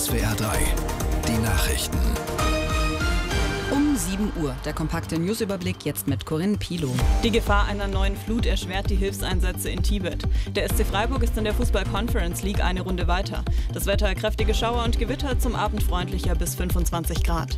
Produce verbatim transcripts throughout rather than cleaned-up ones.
S W R drei, die Nachrichten. Um sieben Uhr, der kompakte Newsüberblick jetzt mit Corinne Pilow. Die Gefahr einer neuen Flut erschwert die Hilfseinsätze in Tibet. Der S C Freiburg ist in der Fußball-Conference League eine Runde weiter. Das Wetter kräftige Schauer und Gewitter, zum Abend freundlicher bis fünfundzwanzig Grad.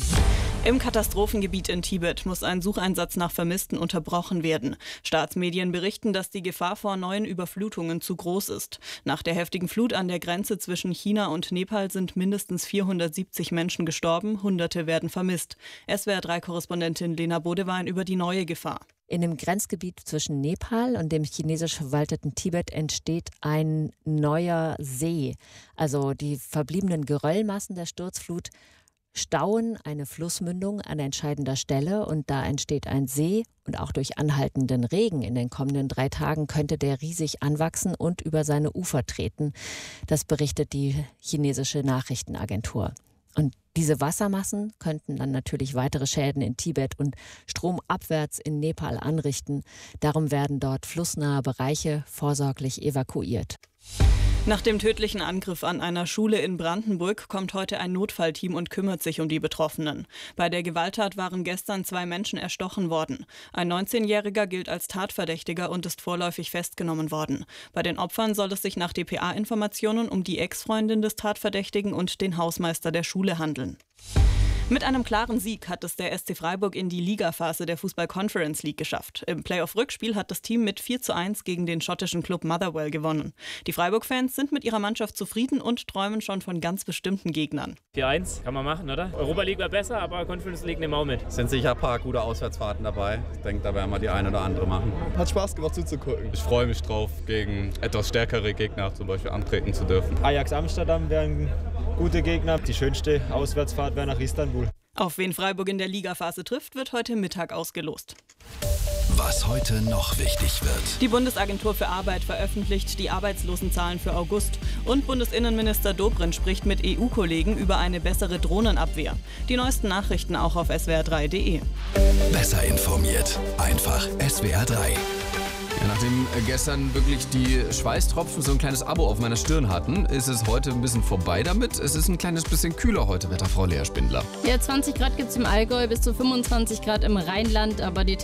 Im Katastrophengebiet in Tibet muss ein Sucheinsatz nach Vermissten unterbrochen werden. Staatsmedien berichten, dass die Gefahr vor neuen Überflutungen zu groß ist. Nach der heftigen Flut an der Grenze zwischen China und Nepal sind mindestens vierhundertsiebzig Menschen gestorben, Hunderte werden vermisst. S W R drei Korrespondentin Lena Bodewein über die neue Gefahr. In dem Grenzgebiet zwischen Nepal und dem chinesisch verwalteten Tibet entsteht ein neuer See. Also die verbliebenen Geröllmassen der Sturzflut stauen eine Flussmündung an entscheidender Stelle und da entsteht ein See und auch durch anhaltenden Regen in den kommenden drei Tagen könnte der riesig anwachsen und über seine Ufer treten. Das berichtet die chinesische Nachrichtenagentur. Und diese Wassermassen könnten dann natürlich weitere Schäden in Tibet und stromabwärts in Nepal anrichten. Darum werden dort flussnahe Bereiche vorsorglich evakuiert. Nach dem tödlichen Angriff an einer Schule in Brandenburg kommt heute ein Notfallteam und kümmert sich um die Betroffenen. Bei der Gewalttat waren gestern zwei Menschen erstochen worden. Ein neunzehnjähriger gilt als Tatverdächtiger und ist vorläufig festgenommen worden. Bei den Opfern soll es sich nach D P A-Informationen um die Ex-Freundin des Tatverdächtigen und den Hausmeister der Schule handeln. Mit einem klaren Sieg hat es der S C Freiburg in die Ligaphase der Fußball-Conference League geschafft. Im Playoff-Rückspiel hat das Team mit vier zu eins gegen den schottischen Club Motherwell gewonnen. Die Freiburg-Fans sind mit ihrer Mannschaft zufrieden und träumen schon von ganz bestimmten Gegnern. vier eins kann man machen, oder? Europa League war besser, aber Conference League nehmen wir auch mit. Es sind sicher ein paar gute Auswärtsfahrten dabei. Ich denke, da werden wir die eine oder andere machen. Hat Spaß gemacht zuzugucken. Ich freue mich drauf, gegen etwas stärkere Gegner zum Beispiel antreten zu dürfen. Ajax Amsterdam wären gute Gegner. Die schönste Auswärtsfahrt wäre nach Istanbul. Auf wen Freiburg in der Ligaphase trifft, wird heute Mittag ausgelost. Was heute noch wichtig wird. Die Bundesagentur für Arbeit veröffentlicht die Arbeitslosenzahlen für August. Und Bundesinnenminister Dobrindt spricht mit E U-Kollegen über eine bessere Drohnenabwehr. Die neuesten Nachrichten auch auf S W R drei punkt de. Besser informiert. Einfach S W R drei. Ja, nachdem gestern wirklich die Schweißtropfen so ein kleines Abo auf meiner Stirn hatten, ist es heute ein bisschen vorbei damit. Es ist ein kleines bisschen kühler heute, Wetterfrau Lea Spindler. Ja, zwanzig Grad gibt es im Allgäu, bis zu fünfundzwanzig Grad im Rheinland, aber die